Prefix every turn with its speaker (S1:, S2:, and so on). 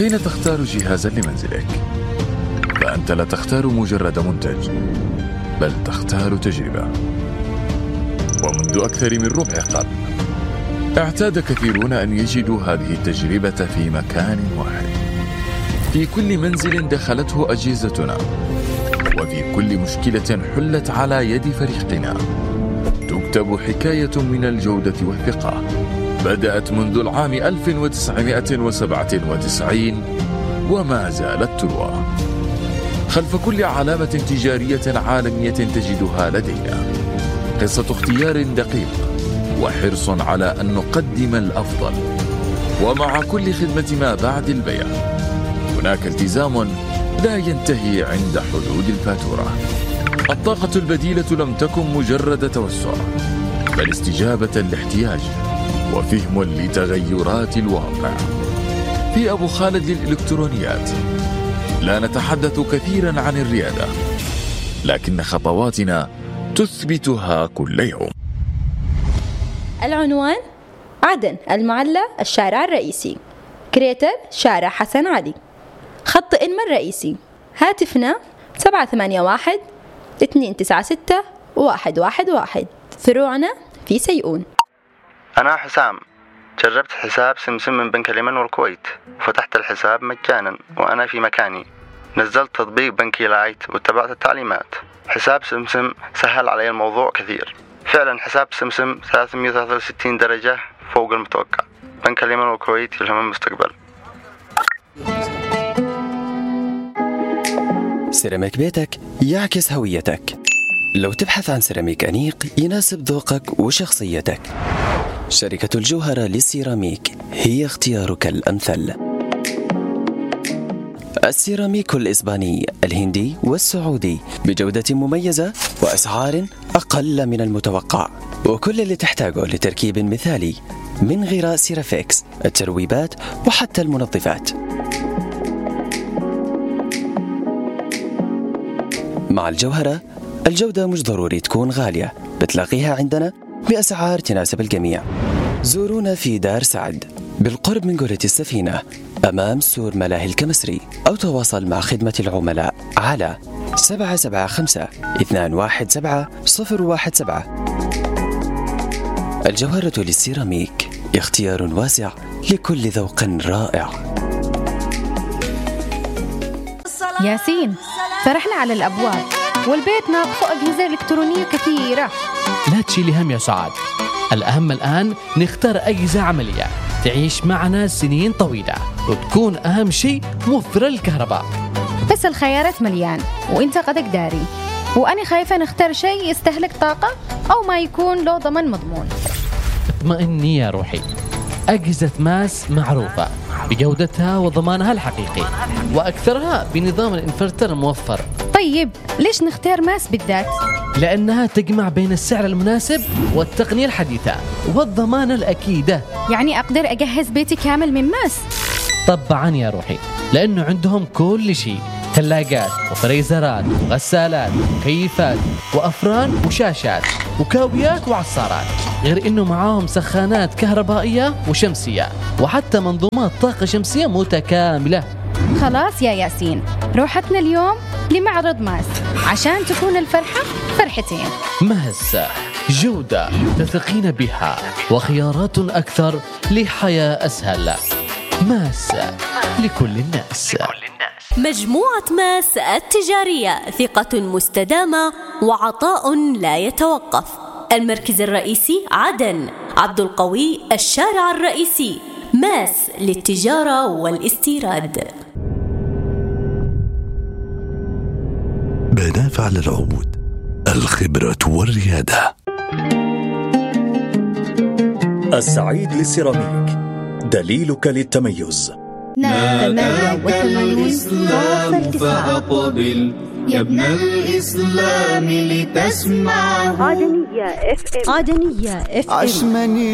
S1: حين تختار جهازا لمنزلك فأنت لا تختار مجرد منتج، بل تختار تجربة. ومنذ أكثر من ربع قرن اعتاد كثيرون أن يجدوا هذه التجربة في مكان واحد، في كل منزل دخلته أجهزتنا، وفي كل مشكلة حلت على يد فريقنا تكتب حكاية من الجودة والثقة بدأت منذ العام 1997 وما زالت تروى. خلف كل علامة تجارية عالمية تجدها لدينا قصة اختيار دقيق وحرص على أن نقدم الأفضل، ومع كل خدمة ما بعد البيع هناك التزام لا ينتهي عند حدود الفاتورة. الطاقة البديلة لم تكن مجرد توسع، بل استجابة لاحتياج وفهم لتغيرات الواقع. في أبو خالد للإلكترونيات لا نتحدث كثيرا عن الريادة، لكن خطواتنا تثبتها كل يوم.
S2: العنوان: عدن، المعلى، الشارع الرئيسي. كريتر: شارع حسن علي. خط إنما الرئيسي. هاتفنا 781-296-111. فروعنا في سيئون.
S3: أنا حسام، جربت حساب سمسم من بنك اليمن والكويت وفتحت الحساب مجانا وأنا في مكاني. نزلت تطبيق بنكي لايت واتبعت التعليمات. حساب سمسم سهل علي الموضوع كثير. فعلا حساب سمسم 363 درجة فوق المتوقع. بنك اليمن والكويت يلهم المستقبل.
S4: سيراميك بيتك يعكس هويتك. لو تبحث عن سيراميك أنيق يناسب ذوقك وشخصيتك، شركة الجوهرة للسيراميك هي اختيارك الأمثل. السيراميك الإسباني، الهندي والسعودي بجودة مميزة وأسعار أقل من المتوقع، وكل اللي تحتاجه لتركيب مثالي من غراء سيرافيكس، الترويبات وحتى المنظفات. مع الجوهرة الجودة مش ضروري تكون غالية، بتلاقيها عندنا بأسعار تناسب الجميع. زورونا في دار سعد بالقرب من قرية السفينة أمام سور ملاهي الكمسري، أو تواصل مع خدمة العملاء على 775-217-017. الجوهرة للسيراميك اختيار واسع لكل ذوق رائع.
S5: ياسين، فرحنا على الأبواب والبيت ناقصه أجهزة إلكترونية كثيرة.
S6: لا تشيلي هم يا سعاد، الأهم الآن نختار أجهزة عملية تعيش معنا سنين طويلة، وتكون أهم شيء موفرة الكهرباء.
S5: بس الخيارات مليان وإنت قدك داري، وأنا خايفة نختار شيء يستهلك طاقة أو ما يكون له ضمن مضمون.
S6: اطمئني يا روحي، أجهزة ماس معروفة بجودتها وضمانها الحقيقي، وأكثرها بنظام الإنفرتر الموفر.
S5: طيب ليش نختار ماس بالذات؟
S6: لأنها تجمع بين السعر المناسب والتقنية الحديثة والضمانة الأكيدة.
S5: يعني أقدر أجهز بيتي كامل من ماس؟
S6: طبعا يا روحي، لأنه عندهم كل شيء: ثلاجات وفريزرات وغسالات ومكيفات وأفران وشاشات وكاويات وعصارات، غير إنه معاهم سخانات كهربائية وشمسية وحتى منظومات طاقة شمسية متكاملة.
S5: خلاص يا ياسين، روحتنا اليوم لمعرض ماس عشان تكون الفرحة فرحتين.
S6: ماس، جودة تثقين بها وخيارات أكثر لحياة أسهل. ماس لكل الناس.
S7: مجموعة ماس التجارية، ثقة مستدامة وعطاء لا يتوقف. المركز الرئيسي عدن، عبد القوي، الشارع الرئيسي. ماس للتجارة والاستيراد.
S8: بنافع للعود، الخبرة والريادة.
S9: السعيد للسيراميك، دليلك للتميز.
S10: الإسلام فأقبل يا ابن الإسلام لتسمعه.
S2: عدنية FM.
S10: عشمني